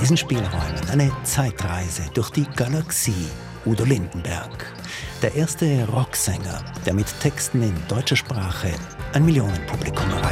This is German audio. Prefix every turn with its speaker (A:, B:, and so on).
A: diesen Spielräumen eine Zeitreise durch die Galaxie. Udo Lindenberg, der erste Rocksänger, der mit Texten in deutscher Sprache ein Millionenpublikum erreicht.